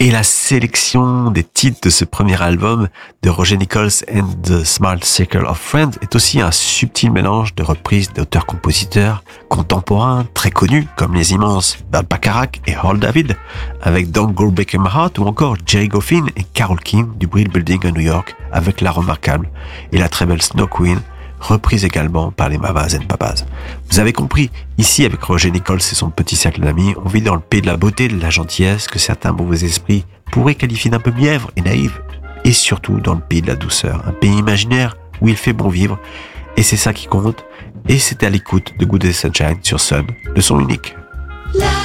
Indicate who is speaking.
Speaker 1: Et la sélection des titres de ce premier album de Roger Nichols and the Small Circle of Friends est aussi un subtil mélange de reprises d'auteurs-compositeurs contemporains très connus comme les immenses Burt Bacharach et Hal David, avec Don't Go Breaking My Heart, ou encore Jerry Goffin et Carole King du Brill Building à New York avec la remarquable et la très belle Snow Queen, reprise également par les Mamas and Papas. Vous avez compris, ici avec Roger Nichols et son petit cercle d'amis, on vit dans le pays de la beauté, de la gentillesse que certains mauvais esprits pourraient qualifier d'un peu mièvre et naïve, et surtout dans le pays de la douceur, un pays imaginaire où il fait bon vivre, et c'est ça qui compte, et c'est à l'écoute de Good Day Sunshine sur Sun, le son unique.